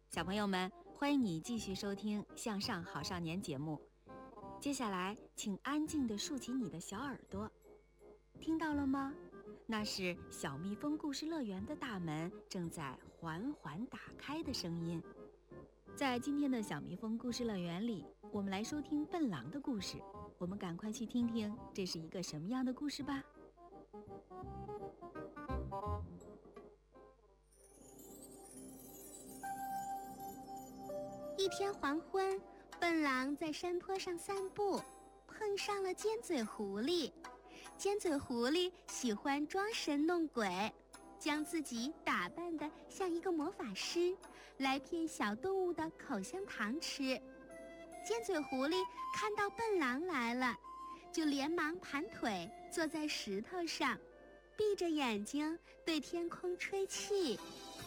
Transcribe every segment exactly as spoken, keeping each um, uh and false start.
小朋友们，欢迎你继续收听《向上好少年》节目。接下来，请安静地竖起你的小耳朵，听到了吗？那是小蜜蜂故事乐园的大门正在缓缓打开的声音。在今天的小蜜蜂故事乐园里，我们来收听笨狼的故事。我们赶快去听听这是一个什么样的故事吧。 一天黄昏，笨狼在山坡上散步，碰上了尖嘴狐狸。尖嘴狐狸喜欢装神弄鬼，将自己打扮得像一个魔法师，来骗小动物的口香糖吃。尖嘴狐狸看到笨狼来了，就连忙盘腿坐在石头上，闭着眼睛对天空吹气。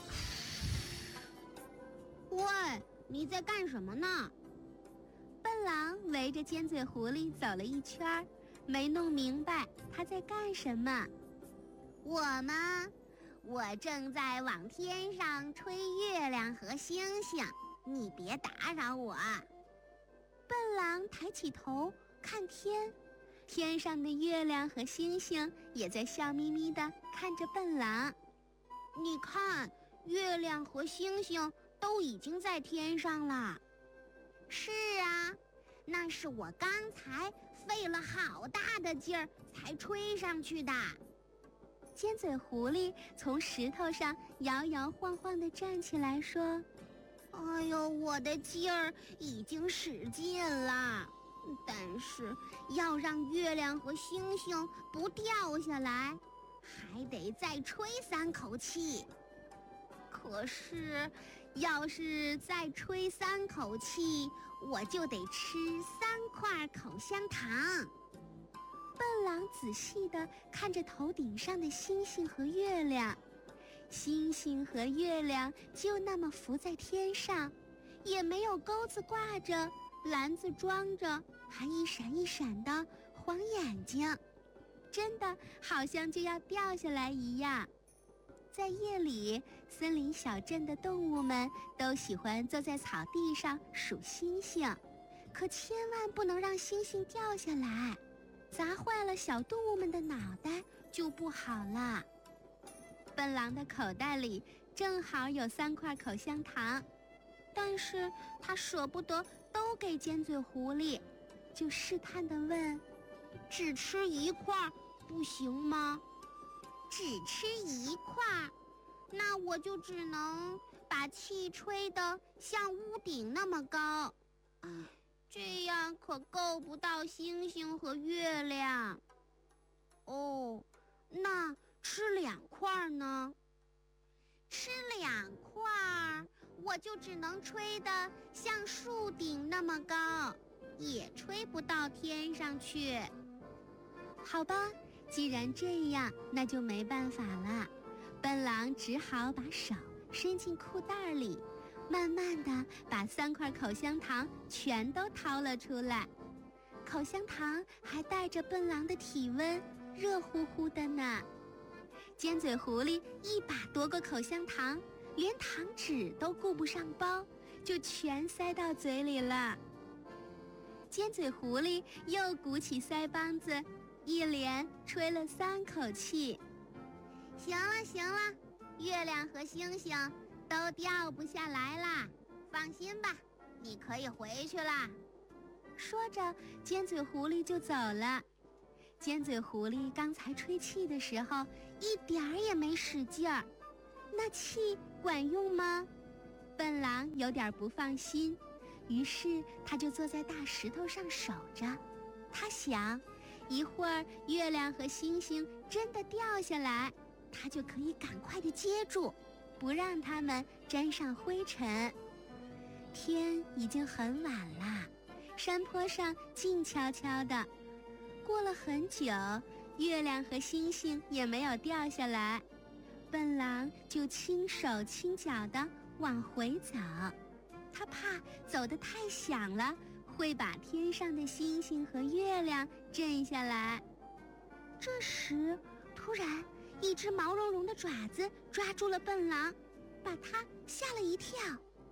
喂，你在干什么呢？ 笨狼围着尖嘴狐狸走了一圈，没弄明白他在干什么。 我吗？我正在往天上吹月亮和星星，你别打扰我。 笨狼抬起头看天，天上的月亮和星星也在笑眯眯地看着笨狼。 你看，月亮和星星都已经在天上了。是啊，那是我刚才费了好大的劲儿才吹上去的。 尖嘴狐狸从石头上摇摇晃晃地站起来说： 哎呦，我的劲儿已经使尽了，但是要让月亮和星星不掉下来，还得再吹三口气。可是要是再吹三口气，我就得吃三块口香糖。 笨狼仔细地看着头顶上的星星和月亮，星星和月亮就那么浮在天上，也没有钩子挂着，篮子装着，还一闪一闪的晃眼睛，真的好像就要掉下来一样。在夜里，森林小镇的动物们都喜欢坐在草地上数星星，可千万不能让星星掉下来，砸坏了小动物们的脑袋就不好了。笨狼的口袋里正好有三块口香糖，但是他舍不得都给尖嘴狐狸，就试探地问： 只吃一块不行吗？只吃一块，那我就只能把气吹得像屋顶那么高，唉，这样可够不到星星和月亮。哦，那吃两块呢？吃两块，我就只能吹得像树顶那么高，也吹不到天上去。 好吧，既然这样，那就没办法了。笨狼只好把手伸进裤袋里，慢慢地把三块口香糖全都掏了出来。口香糖还带着笨狼的体温，热乎乎的呢。尖嘴狐狸一把夺过口香糖，连糖纸都顾不上包，就全塞到嘴里了。尖嘴狐狸又鼓起腮帮子，一连吹了三口气。 行了行了，月亮和星星都掉不下来啦，放心吧，你可以回去啦。 说着，尖嘴狐狸就走了。尖嘴狐狸刚才吹气的时候一点儿也没使劲儿，那气管用吗？笨狼有点不放心，于是他就坐在大石头上守着。他想，一会儿月亮和星星真的掉下来，他就可以赶快地接住，不让它们沾上灰尘。天已经很晚了，山坡上静悄悄的。过了很久，月亮和星星也没有掉下来，笨狼就轻手轻脚地往回走，他怕走得太响了，会把天上的星星和月亮震下来。这时，突然一只毛茸茸的爪子抓住了笨狼，把它吓了一跳。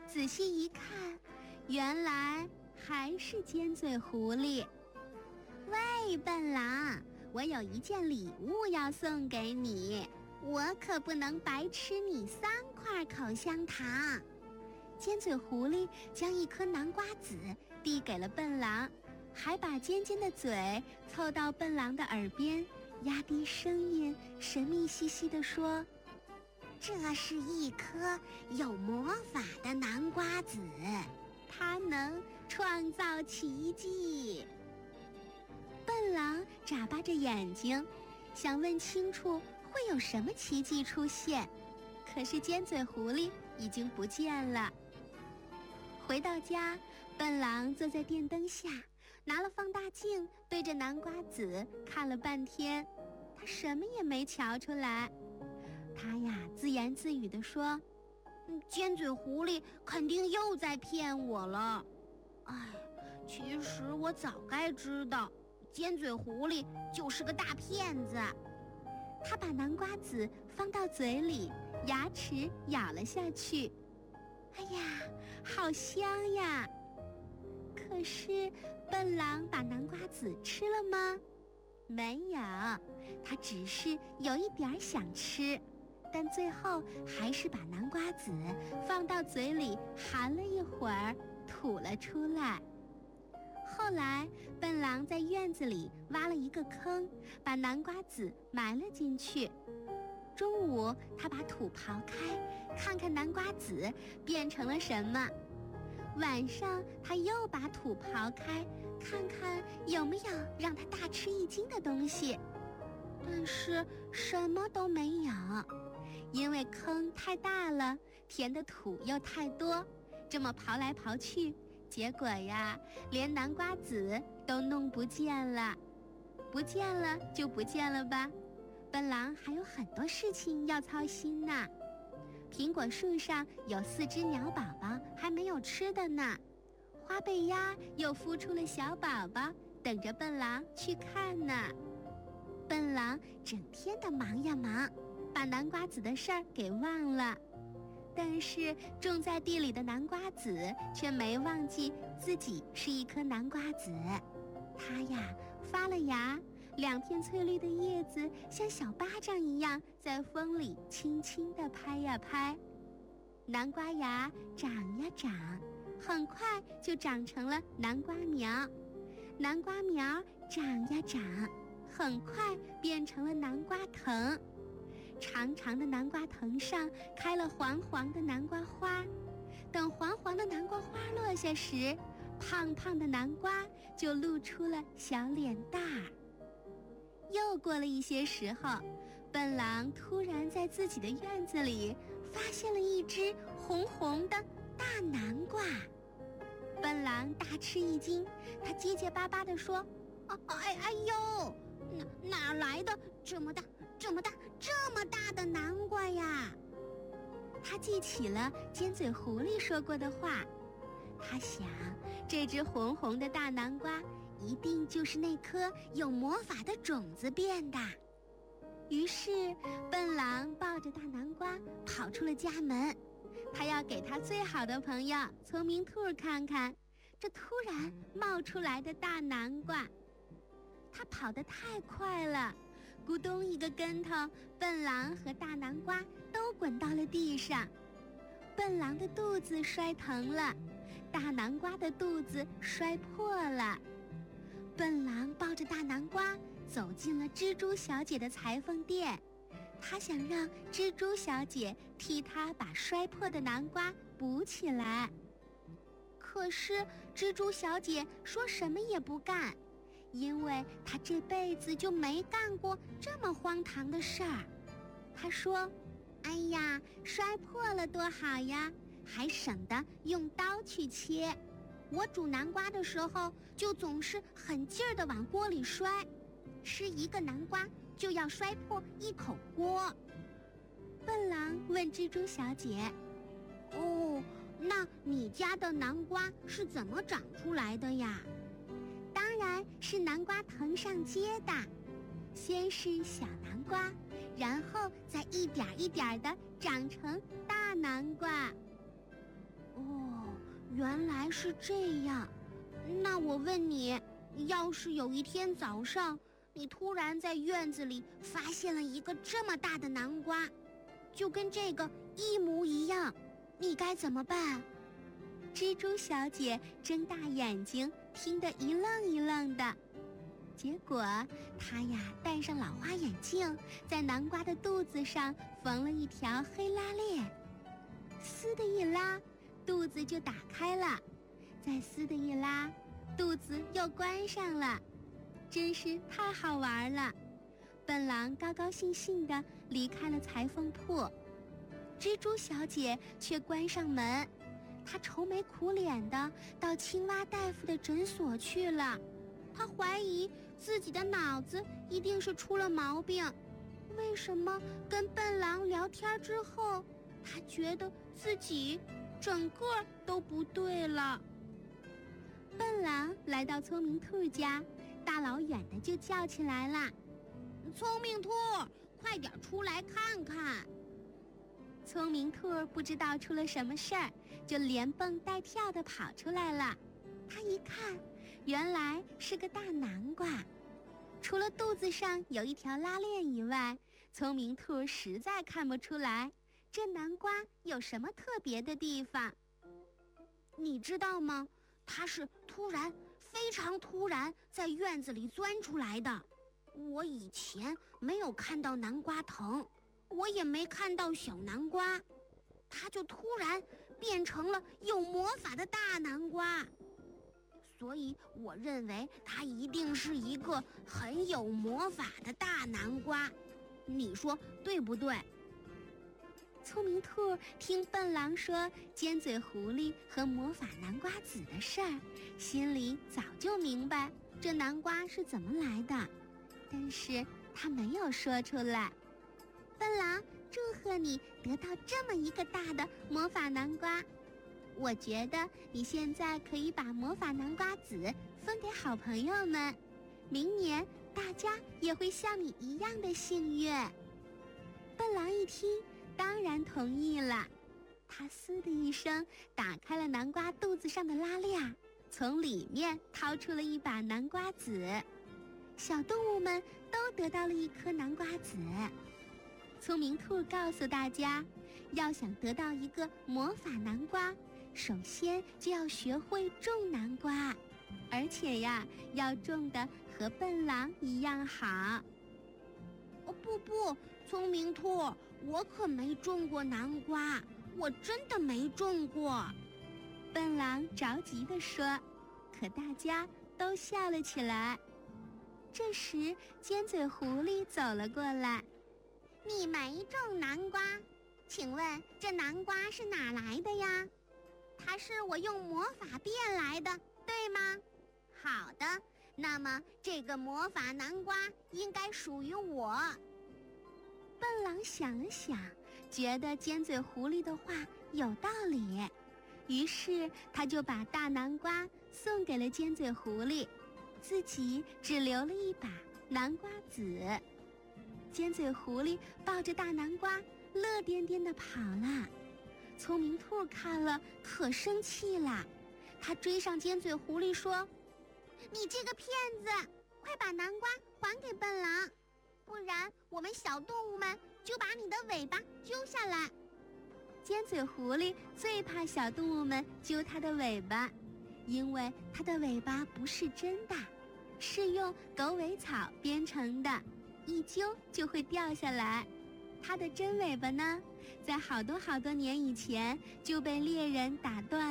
仔细一看，原来还是尖嘴狐狸。喂，笨狼，我有一件礼物要送给你，我可不能白吃你三块口香糖。尖嘴狐狸将一颗南瓜籽递给了笨狼，还把尖尖的嘴凑到笨狼的耳边，压低声音，神秘兮兮地说： 这是一颗有魔法的南瓜籽， 它能创造奇迹。笨狼眨巴着眼睛，想问清楚会有什么奇迹出现，可是尖嘴狐狸已经不见了。回到家，笨狼坐在电灯下，拿了放大镜对着南瓜籽看了半天，他什么也没瞧出来。他呀自言自语地说： 尖嘴狐狸肯定又在骗我了。哎，其实我早该知道，尖嘴狐狸就是个大骗子。 他把南瓜籽放到嘴里，牙齿咬了下去。哎呀，好香呀！可是笨狼把南瓜籽吃了吗？没有，他只是有一点想吃，但最后还是把南瓜籽放到嘴里含了一会儿，吐了出来。后来笨狼在院子里挖了一个坑，把南瓜籽埋了进去。中午他把土刨开，看看南瓜籽变成了什么。晚上他又把土刨开，看看有没有让他大吃一惊的东西，但是什么都没有，因为坑太大了，填的土又太多，这么刨来刨去，结果呀，连南瓜籽都弄不见了。不见了就不见了吧，笨狼还有很多事情要操心呢。苹果树上有四只鸟宝宝还没有吃的呢，花背鸭又孵出了小宝宝，等着笨狼去看呢。笨狼整天的忙呀忙，把南瓜籽的事儿给忘了。但是种在地里的南瓜籽却没忘记自己是一颗南瓜籽。它呀发了芽，两片翠绿的叶子像小巴掌一样在风里轻轻地拍呀拍。南瓜芽长呀长，很快就长成了南瓜苗。南瓜苗长呀长，很快变成了南瓜藤。长长的南瓜藤上开了黄黄的南瓜花，等黄黄的南瓜花落下时，胖胖的南瓜就露出了小脸蛋儿。又过了一些时候，笨狼突然在自己的院子里发现了一只红红的大南瓜。笨狼大吃一惊，他结结巴巴地说： 啊哎哎呦，哪哪来的这么大这么大这么大的南瓜呀？ 他记起了尖嘴狐狸说过的话，他想，这只红红的大南瓜一定就是那颗有魔法的种子变的。于是笨狼抱着大南瓜跑出了家门，他要给他最好的朋友聪明兔看看这突然冒出来的大南瓜。他跑得太快了，咕咚一个跟头，笨狼和大南瓜都滚到了地上。笨狼的肚子摔疼了，大南瓜的肚子摔破了。笨狼抱着大南瓜走进了蜘蛛小姐的裁缝店，他想让蜘蛛小姐替他把摔破的南瓜补起来。可是蜘蛛小姐说什么也不干，因为她这辈子就没干过这么荒唐的事儿。她说：哎呀，摔破了多好呀，还省得用刀去切。我煮南瓜的时候就总是狠劲儿地往锅里摔，吃一个南瓜就要摔破一口锅。笨狼问蜘蛛小姐： 哦，那你家的南瓜是怎么长出来的呀？ 当然是南瓜藤上结的，先是小南瓜，然后再一点一点地长成大南瓜。 哦， 原来是这样。那我问你，要是有一天早上，你突然在院子里发现了一个这么大的南瓜，就跟这个一模一样，你该怎么办？ 蜘蛛小姐睁大眼睛，听得一愣一愣的。结果她呀戴上老花眼镜，在南瓜的肚子上缝了一条黑拉链，嘶的一拉，肚子就打开了，再嘶的一拉，肚子又关上了，真是太好玩了。笨狼高高兴兴地离开了裁缝铺，蜘蛛小姐却关上门，她愁眉苦脸地到青蛙大夫的诊所去了。她怀疑自己的脑子一定是出了毛病。为什么跟笨狼聊天之后，她觉得自己整个都不对了？笨狼来到聪明兔家，大老远的就叫起来了：“ 聪明兔，快点出来看看！” 聪明兔不知道出了什么事儿，就连蹦带跳地跑出来了。他一看，原来是个大南瓜，除了肚子上有一条拉链以外，聪明兔实在看不出来这南瓜有什么特别的地方。 你知道吗？它是突然非常突然在院子里钻出来的。我以前没有看到南瓜藤，我也没看到小南瓜，它就突然变成了有魔法的大南瓜。所以我认为它一定是一个很有魔法的大南瓜。你说对不对？ 聪明兔听笨狼说尖嘴狐狸和魔法南瓜籽的事儿，心里早就明白这南瓜是怎么来的，但是他没有说出来。笨狼，祝贺你得到这么一个大的魔法南瓜！我觉得你现在可以把魔法南瓜籽分给好朋友们，明年大家也会像你一样的幸运。笨狼一听，当然同意了。他嘶的一声打开了南瓜肚子上的拉链，从里面掏出了一把南瓜籽。小动物们都得到了一颗南瓜籽。聪明兔告诉大家，要想得到一个魔法南瓜，首先就要学会种南瓜，而且呀，要种得和笨狼一样好。 哦不不，聪明兔，我可没种过南瓜，我真的没种过。 笨狼着急地说，可大家都笑了起来。这时，尖嘴狐狸走了过来。 你没种南瓜，请问这南瓜是哪来的呀？它是我用魔法变来的，对吗？好的，那么这个魔法南瓜应该属于我。 笨狼想了想，觉得尖嘴狐狸的话有道理，于是他就把大南瓜送给了尖嘴狐狸，自己只留了一把南瓜籽。尖嘴狐狸抱着大南瓜乐颠颠地跑了。聪明兔看了可生气了，他追上尖嘴狐狸说：“ 你这个骗子，快把南瓜还给笨狼，不然我们小动物们就把你的尾巴揪下来。” 尖嘴狐狸最怕小动物们揪它的尾巴，因为它的尾巴不是真的，是用狗尾草编成的，一揪就会掉下来。它的真尾巴呢，在好多好多年以前就被猎人打断